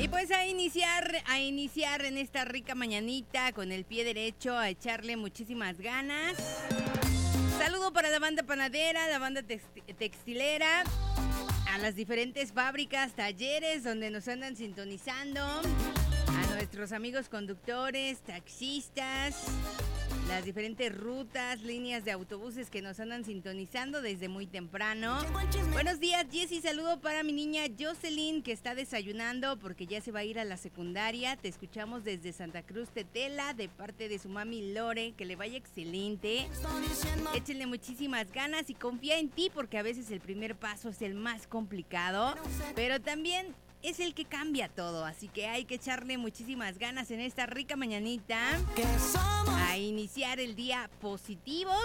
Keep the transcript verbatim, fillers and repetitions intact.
Y pues a iniciar, a iniciar en esta rica mañanita con el pie derecho, a echarle muchísimas ganas. Saludo para la banda panadera, la banda texti- textilera, a las diferentes fábricas, talleres donde nos andan sintonizando, a nuestros amigos conductores, taxistas, las diferentes rutas, líneas de autobuses que nos andan sintonizando desde muy temprano. Buenos días, Jessy, saludo para mi niña Jocelyn, que está desayunando porque ya se va a ir a la secundaria. Te escuchamos desde Santa Cruz Tetela, de parte de su mami Lore, que le vaya excelente. Échenle muchísimas ganas y confía en ti, porque a veces el primer paso es el más complicado, pero también es el que cambia todo, así que hay que echarle muchísimas ganas en esta rica mañanita a iniciar el día positivos